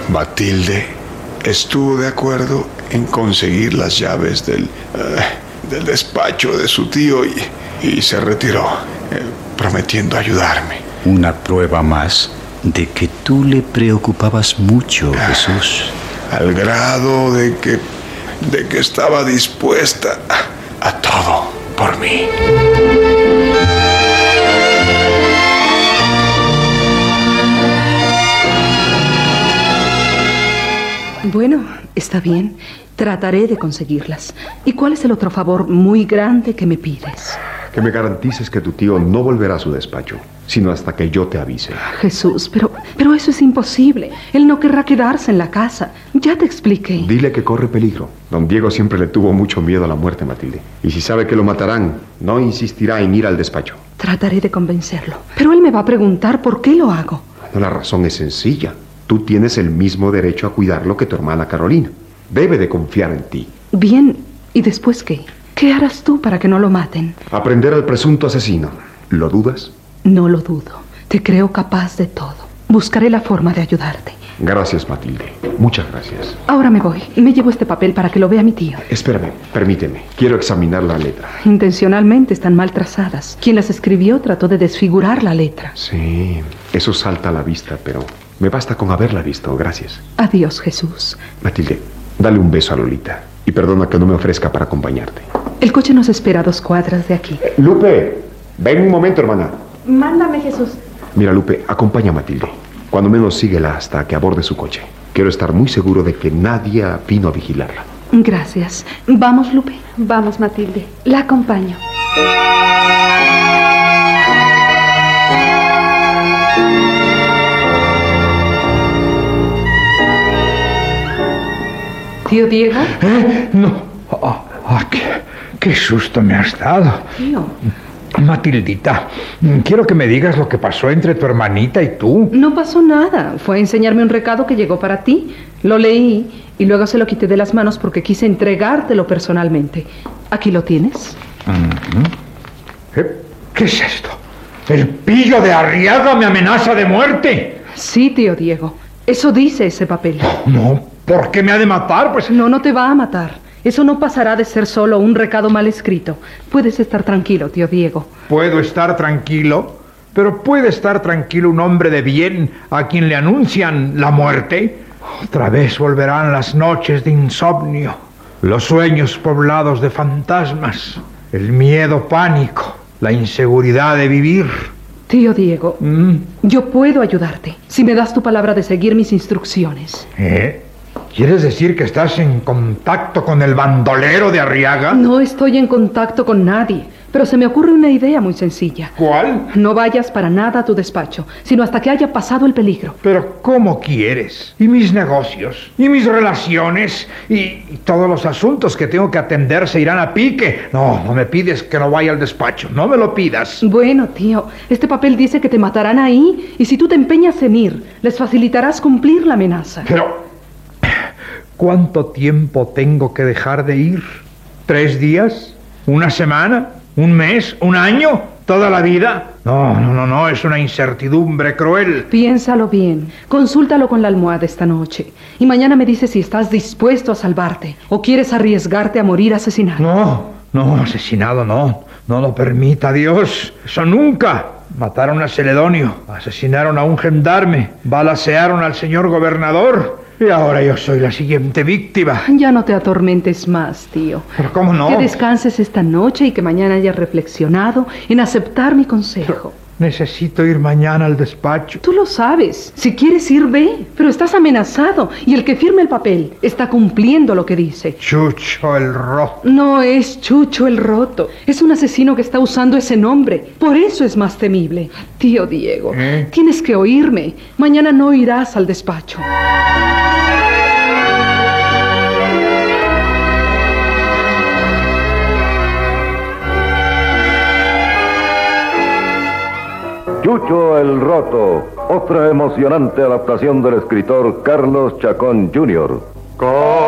Matilde estuvo de acuerdo en conseguir las llaves del despacho de su tío y se retiró, prometiendo ayudarme. Una prueba más de que tú le preocupabas mucho, Jesús. Al grado de que estaba dispuesta a todo por mí. Bueno, está bien. Trataré de conseguirlas. ¿Y cuál es el otro favor muy grande que me pides? Que me garantices que tu tío no volverá a su despacho, sino hasta que yo te avise. Jesús, pero eso es imposible. Él no querrá quedarse en la casa. Ya te expliqué. Dile que corre peligro. Don Diego siempre le tuvo mucho miedo a la muerte, Matilde. Y si sabe que lo matarán, no insistirá en ir al despacho. Trataré de convencerlo. Pero él me va a preguntar por qué lo hago. No, la razón es sencilla. Tú tienes el mismo derecho a cuidarlo que tu hermana Carolina. Debe de confiar en ti. Bien, ¿y después qué? ¿Qué harás tú para que no lo maten? Aprender al presunto asesino. ¿Lo dudas? No lo dudo. Te creo capaz de todo. Buscaré la forma de ayudarte. Gracias, Matilde. Muchas gracias. Ahora me voy. Me llevo este papel para que lo vea mi tío. Espérame, permíteme. Quiero examinar la letra. Intencionalmente están mal trazadas. Quien las escribió trató de desfigurar la letra. Sí, eso salta a la vista, pero me basta con haberla visto. Gracias. Adiós, Jesús. Matilde, dale un beso a Lolita. Y perdona que no me ofrezca para acompañarte. El coche nos espera a 2 cuadras de aquí. Lupe, ven un momento, hermana. Mándame, Jesús. Mira, Lupe, acompaña a Matilde. Cuando menos síguela hasta que aborde su coche. Quiero estar muy seguro de que nadie vino a vigilarla. Gracias. Vamos, Lupe. Vamos, Matilde. La acompaño. ¿Tío Diego? No. Qué susto me has dado. Tío. Matildita, quiero que me digas lo que pasó entre tu hermanita y tú. No pasó nada. Fue a enseñarme un recado que llegó para ti. Lo leí y luego se lo quité de las manos porque quise entregártelo personalmente. Aquí lo tienes. ¿Qué es esto? El pillo de Arriaga me amenaza de muerte. Sí, tío Diego. Eso dice ese papel. No, ¿por qué me ha de matar? Pues No te va a matar. Eso no pasará de ser solo un recado mal escrito. Puedes estar tranquilo, tío Diego. puedo estar tranquilo, pero ¿puede estar tranquilo un hombre de bien a quien le anuncian la muerte? Otra vez volverán las noches de insomnio, los sueños poblados de fantasmas, el miedo pánico, la inseguridad de vivir. Tío Diego, yo puedo ayudarte si me das tu palabra de seguir mis instrucciones. ¿Quieres decir que estás en contacto con el bandolero de Arriaga? No estoy en contacto con nadie, pero se me ocurre una idea muy sencilla. ¿Cuál? No vayas para nada a tu despacho, sino hasta que haya pasado el peligro. Pero ¿cómo quieres? ¿Y mis negocios? ¿Y mis relaciones? ¿Y todos los asuntos que tengo que atender se irán a pique? No me pides que no vaya al despacho. No me lo pidas. Bueno, tío, este papel dice que te matarán ahí y si tú te empeñas en ir, les facilitarás cumplir la amenaza. Pero ¿cuánto tiempo tengo que dejar de ir? ¿3 días? ¿1 semana? ¿1 mes? ¿1 año? ¿Toda la vida? No, es una incertidumbre cruel. Piénsalo bien, consúltalo con la almohada esta noche y mañana me dices si estás dispuesto a salvarte o quieres arriesgarte a morir asesinado. No, asesinado no lo permita Dios, eso nunca. Mataron a Celedonio, asesinaron a un gendarme, balacearon al señor gobernador. Y ahora yo soy la siguiente víctima. Ya no te atormentes más, tío. ¿Pero cómo no? Que descanses esta noche y que mañana hayas reflexionado en aceptar mi consejo. Necesito ir mañana al despacho. Tú lo sabes. Si quieres ir, ve. Pero estás amenazado. Y el que firme el papel está cumpliendo lo que dice. Chucho el Roto. No es Chucho el Roto. Es un asesino que está usando ese nombre. Por eso es más temible. Tío Diego, tienes que oírme. Mañana no irás al despacho. Chucho el Roto, otra emocionante adaptación del escritor Carlos Chacón Jr.